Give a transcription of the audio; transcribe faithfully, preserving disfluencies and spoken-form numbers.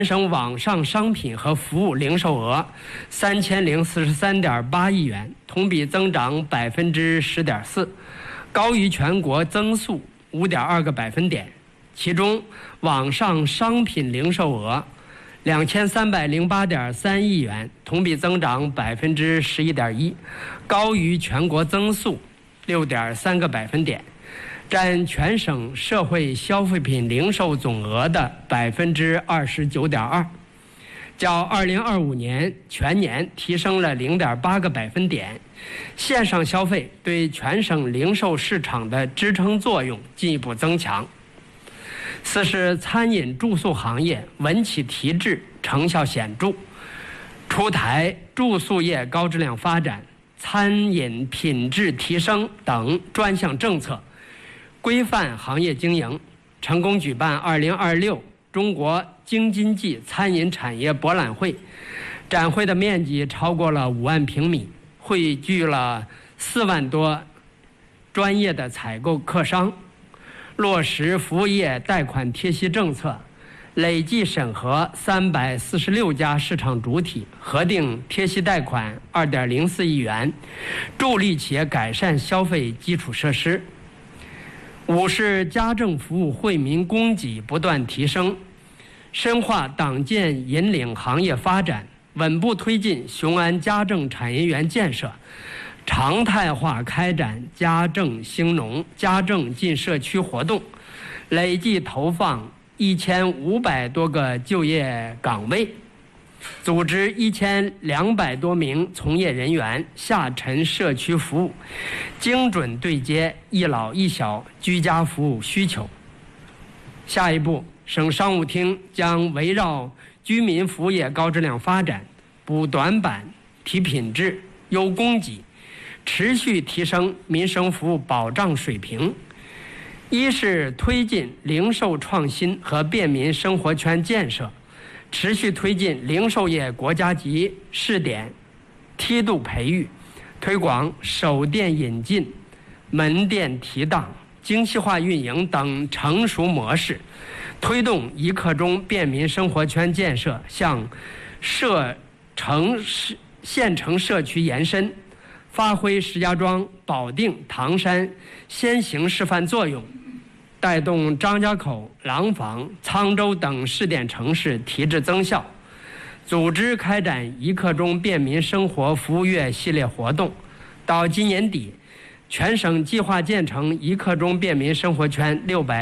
省网上商品和服务零售额三千零四十三点八亿元，同比增长百分之十点四，高于全国增速五点二个百分点。其中，网上商品零售额两千三百零八点三亿元，同比增长百分之十一点一，高于全国增速六点三个百分点。占全省社会消费品零售总额的百分之二十九点二，较二零二五年全年提升了零点八个百分点。线上消费对全省零售市场的支撑作用进一步增强。四是餐饮住宿行业稳企提质成效显著，出台住宿业高质量发展、餐饮品质提升等专项政策，规范行业经营，成功举办二零二六中国京津冀餐饮产业博览会，展会的面积超过了五万平米，汇聚了四万多专业的采购客商，落实服务业贷款贴息政策，累计审核三百四十六家市场主体，核定贴息贷款二点零四亿元，助力企业改善消费基础设施。五是家政服务惠民供给不断提升，深化党建引领行业发展，稳步推进雄安家政产业园建设，常态化开展家政兴农、家政进社区活动，累计投放一千五百多个就业岗位，组织一千两百多名从业人员下沉社区服务，精准对接一老一小居家服务需求。下一步，省商务厅将围绕居民服务业高质量发展、补短板、提品质、优供给，持续提升民生服务保障水平。一是推进零售创新和便民生活圈建设，持续推进零售业国家级试点梯度培育，推广首店引进、门店提档、精细化运营等成熟模式，推动一刻钟便民生活圈建设向社城市县城社区延伸，发挥石家庄、保定、唐山先行示范作用，带动张家口、廊坊、沧州等试点城市提质增效，组织开展一刻钟便民生活服务月系列活动。到今年底，全省计划建成一刻钟便民生活圈六百